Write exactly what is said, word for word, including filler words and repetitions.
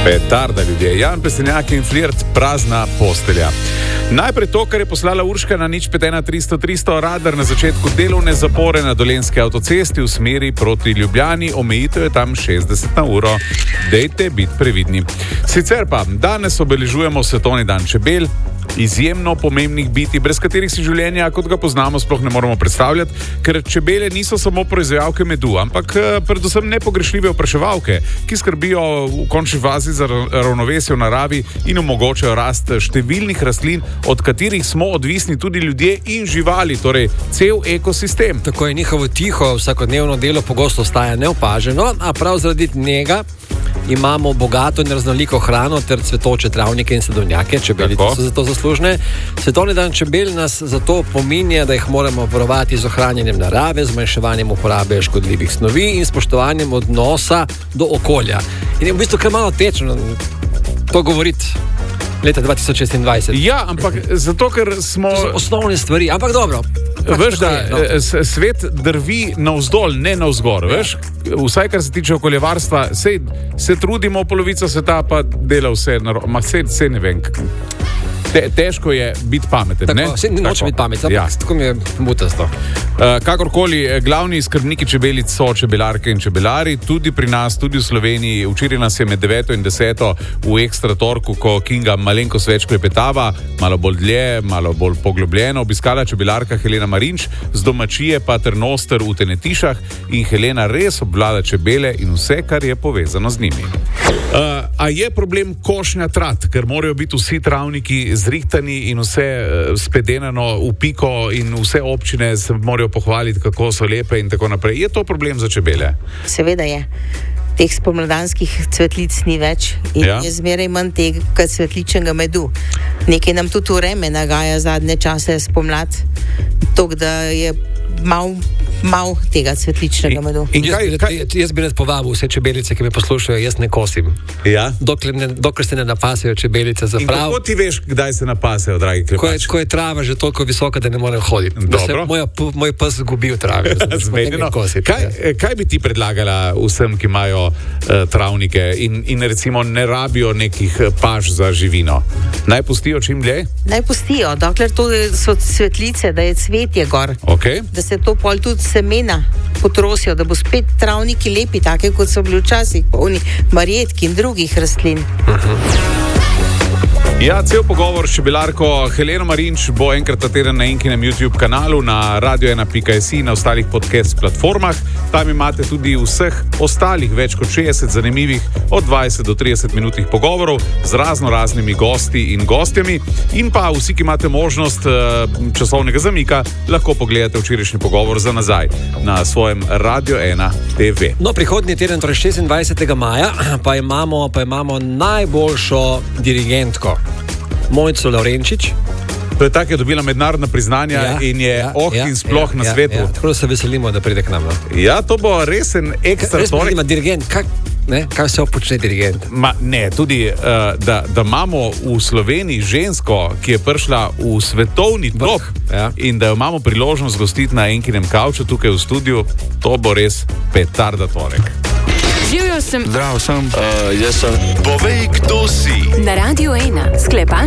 Petarda, ljudje. Jan Plestenjak in flirt, prazna postelja. Najprej to, kar je poslala Urška na nič pet ena tristo tristo, radar na začetku delovne zapore na Dolenjski avtocesti v smeri proti Ljubljani, omejitev je tam šestdeset na uro. Dejte biti previdni. Sicer pa, danes obeležujemo svetovni dan čebel, izjemno pomembnih bitij, brez katerih si življenja, kot ga poznamo, sploh ne moremo predstavljati, ker čebele niso samo proizvajalke medu, ampak predvsem nepogrešljive opraševalke, ki skrbijo v končni fazi za ravnovesje v naravi in omogočajo rast številnih rastlin, od katerih smo odvisni tudi ljudje in živali, torej cel ekosistem. Tako je, njihovo tiho vsakodnevno delo pogosto ostaja neopaženo, a prav zaradi njega imamo bogato in raznoliko hrano ter cvetoče travnike in sadovnjake, čebelice so zato zaslužne. Svetovni dan čebel nas zato pominja, da jih moramo varovati z ohranjanjem narave, zmanjševanjem uporabe škodljivih snovi in spoštovanjem odnosa do okolja. In je v bistvu kar malo tečno to govoriti leta dva tisoč šestindvajset. Ja, ampak zato, ker smo... To so osnovne stvari, ampak dobro. Veš, da je, no. Svet drvi navzdol, ne navzgor, ja. Veš? Vsaj, kar se tiče okoljevarstva, sej, se trudimo, polovica sveta pa dela vse, ma vse, vse ne vem. Te, težko je biti pameten, tako, ne? Vse ni noče biti pameten, ja. Tako mi je mutasto. Uh, kakorkoli, glavni skrbniki čebelic so čebelarke in čebelari, tudi pri nas, tudi v Sloveniji. Včeraj nas je med deveto in deseto v Ekstra torku, ko Kinga malenkost več klepetava, malo bolj dlje, malo bolj poglobljeno, obiskala čebelarka Helena Marinč, z domačije pa Trnoster v Tenetišah, in Helena res obvlada čebele in vse, kar je povezano z njimi. Uh, a je problem košnja trat, ker morajo biti vsi travniki zrihtani in vse uh, spedenano v piko in vse občine se morajo pohvaliti, kako so lepe in tako naprej. Je to problem za čebele? Seveda je. Teh spomladanskih cvetlic ni več in ja. Je zmeraj manj tega cvetličnega medu. Nekaj nam tudi vreme nagaja zadnje čase spomlad, tok da je mal, mal tega cvetličnega medu. In, in kaj, kaj? Jaz, jaz bi rad povabil vse čebelice, ki me poslušajo, jaz ne kosim. Ja? Dokler, ne, dokler se ne napasejo čebelice za prav. In kako ti veš, kdaj se napasejo, dragi klepač? Ko je, ko je trava že toliko visoka, da ne morem hoditi. Da se moja, moj pes zgubi v travi. Zmedeno. Kaj, kaj bi ti predlagala vsem, ki imajo uh, travnike in, in recimo ne rabijo nekih paš za živino? Naj pustijo čim dlje? Naj pustijo, dokler to so cvetlice, da je cvetje gor. Okay. Da se to pol tudi semena potrosijo, da bo spet travniki lepi, take kot so bili včasih, polni marjetki in drugih rastlin. Uh-huh. Ja, cel pogovor s čebelarko Heleno Marinč bo enkrat ta teden na Enkinem YouTube kanalu, na radio ena pika si, na ostalih podcast platformah. Tam imate tudi vseh ostalih več kot šestdeset zanimivih od dvajset do trideset minutnih pogovorov z razno raznimi gosti in gostjami. In pa vsi, ki imate možnost uh, časovnega zamika, lahko pogledate včerajšnji pogovor za nazaj na svojem Radio ena te ve. No, prihodnji teden, torej šestindvajsetega maja, pa imamo, pa imamo najboljšo dirigentko, Mojco Lavrenčič. To je tako, je dobila mednarodna priznanja, ja, in je ja, oh ja, in sploh ja, na svetu. Ja, ja. Tako da se veselimo, da pride k nam. No? Ja, to bo resen ekstra torek. Res ima dirigent, kak, ne, kaj se opočne dirigent? Ma, ne, tudi, uh, da, da imamo v Sloveniji žensko, ki je prišla v svetovni top ja. In da jo imamo priložnost gostiti na Enkinem kavču tukaj v studiu, to bo res petarda torek. Živjo sem. Zdravo sem. Uh, jaz sem. Povej, kdo si. Na Radio ena, sklepa.